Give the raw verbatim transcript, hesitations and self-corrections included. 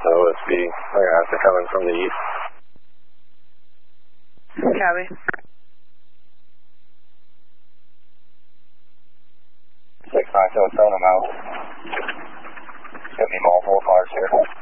O S B. They're going to have to come in from the east. Copy. six nine seven seven, I'm out. Got me multiple cars here.